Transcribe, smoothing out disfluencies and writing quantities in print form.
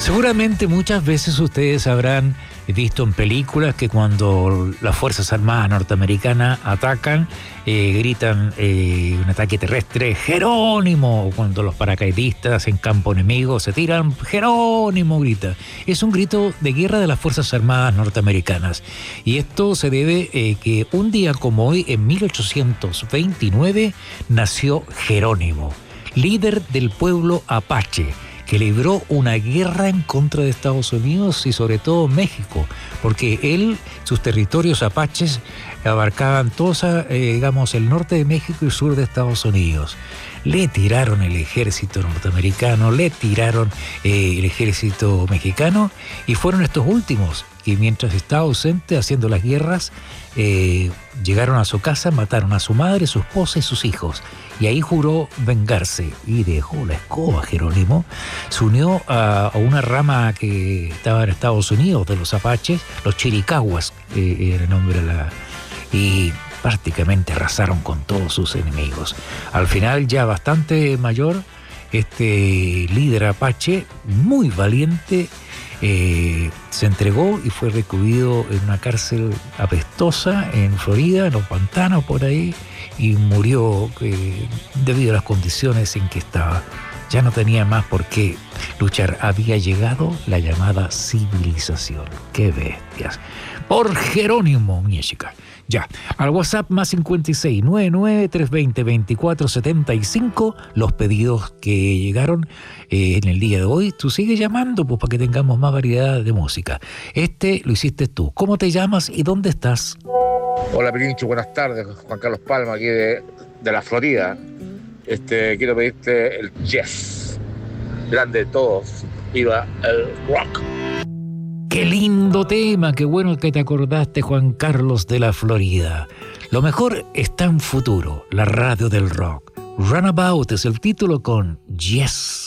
Seguramente muchas veces ustedes habrán visto en películas que cuando las Fuerzas Armadas norteamericanas atacan, gritan un ataque terrestre, ¡Jerónimo! O cuando los paracaidistas en campo enemigo se tiran, ¡Jerónimo! Grita. Es un grito de guerra de las Fuerzas Armadas norteamericanas. Y esto se debe que un día como hoy, en 1829, nació Jerónimo, líder del pueblo apache, que libró una guerra en contra de Estados Unidos y sobre todo México, porque sus territorios apaches abarcaban digamos, el norte de México y el sur de Estados Unidos. Le tiraron el ejército norteamericano, le tiraron el ejército mexicano, y fueron estos últimos que, mientras estaba ausente haciendo las guerras, llegaron a su casa, mataron a su madre, su esposa y sus hijos. Y ahí juró vengarse y dejó la escoba. Jerónimo se unió a una rama que estaba en Estados Unidos de los apaches, los chiricahuas, era el nombre de y prácticamente arrasaron con todos sus enemigos. Al final, ya bastante mayor, este líder apache, muy valiente, se entregó y fue recluido en una cárcel apestosa en Florida, en los pantanos por ahí, y murió debido a las condiciones en que estaba. Ya no tenía más por qué luchar. Había llegado la llamada civilización. ¡Qué bestias! Por Jerónimo, mi chica. Ya, al WhatsApp más 56 99 320 2475, los pedidos que llegaron en el día de hoy. Tú sigues llamando pues, para que tengamos más variedad de música. Lo hiciste tú. ¿Cómo te llamas y dónde estás? Hola Pirincho, buenas tardes. Juan Carlos Palma, aquí de la Florida. Quiero pedirte el Yes, grande de todos. Viva el rock. ¡Qué lindo tema! ¡Qué bueno que te acordaste, Juan Carlos de la Florida! Lo mejor está en Futuro, la radio del rock. Runabout es el título con Yes.